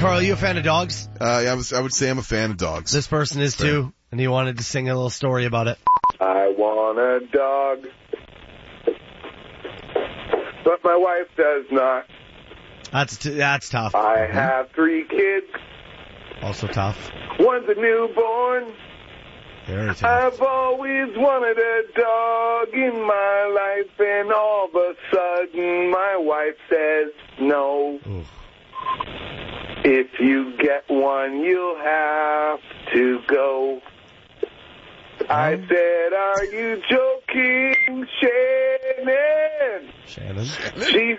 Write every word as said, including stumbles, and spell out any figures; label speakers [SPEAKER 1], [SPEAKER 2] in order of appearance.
[SPEAKER 1] Carl, are you a fan of dogs?
[SPEAKER 2] Uh, I, was, I would say I'm a fan of dogs.
[SPEAKER 1] This person is
[SPEAKER 2] Fair.
[SPEAKER 1] too, and he wanted to sing a little story about it.
[SPEAKER 3] I want a dog, but my wife does not.
[SPEAKER 1] That's t- that's tough.
[SPEAKER 3] I
[SPEAKER 1] Mm-hmm.
[SPEAKER 3] have three kids.
[SPEAKER 1] Also tough.
[SPEAKER 3] One's a newborn.
[SPEAKER 1] Very tough.
[SPEAKER 3] I've always wanted a dog in my life, and all of a sudden my wife says no.
[SPEAKER 1] Ooh.
[SPEAKER 3] If you get one, you'll have to go. I said, are you joking, Shannon?
[SPEAKER 1] Shannon.
[SPEAKER 3] She